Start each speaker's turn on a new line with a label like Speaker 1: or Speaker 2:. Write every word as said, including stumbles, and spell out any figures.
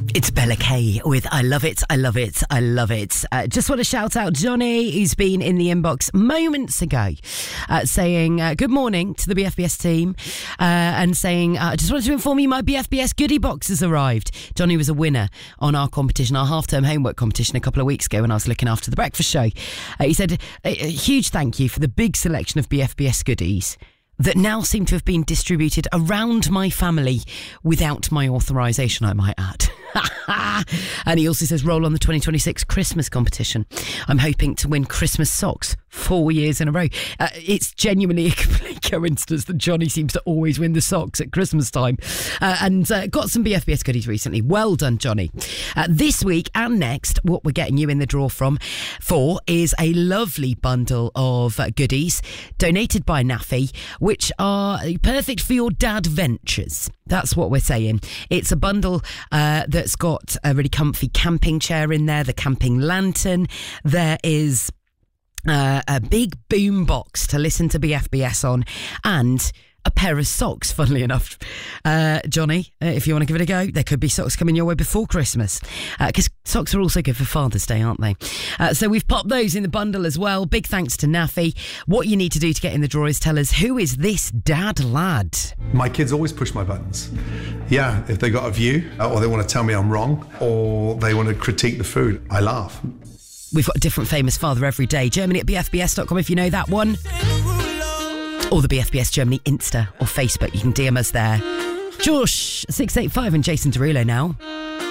Speaker 1: It's Bella Kay with I Love It, I Love It, I Love It. Uh, just want to shout out Johnny, who's been in the inbox moments ago, uh, saying uh, good morning to the B F B S team uh, and saying, I uh, just wanted to inform you my B F B S goodie box has arrived. Johnny was a winner on our competition, our half-term homework competition a couple of weeks ago when I was looking after the breakfast show. Uh, he said, a, a huge thank you for the big selection of B F B S goodies that now seem to have been distributed around my family without my authorisation, I might add. And he also says, roll on the twenty twenty-six Christmas competition. I'm hoping to win Christmas socks four years in a row. Uh, it's genuinely a complete coincidence that Johnny seems to always win the socks at Christmas time. Uh, and uh, got some B F B S goodies recently. Well done, Johnny. Uh, this week and next, what we're getting you in the draw from for is a lovely bundle of uh, goodies donated by Naffy, which are perfect for your dad ventures. That's what we're saying. It's a bundle uh, that's got a really comfy camping chair in there, the camping lantern. There is uh, a big boom box to listen to B F B S on, and a pair of socks, funnily enough. Uh, Johnny, uh, if you want to give it a go, there could be socks coming your way before Christmas, because uh, socks are also good for Father's Day, aren't they? Uh, so we've popped those in the bundle as well. Big thanks to Naffy. What you need to do to get in the draw is tell us, who is this dad lad?
Speaker 2: My kids always push my buttons. Yeah, if they got a view, or they want to tell me I'm wrong, or they want to critique the food, I laugh.
Speaker 1: We've got a different famous father every day. Germany at b f b s dot com if you know that one. Or the B F B S Germany Insta or Facebook. You can D M us there. Josh, six eight five and Jason Derulo now.